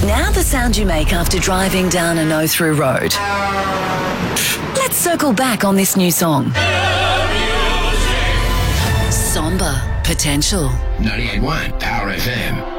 Now the sound you make after driving down a no-through road. Let's circle back on this new song. Somber Potential. 98.1 Power FM.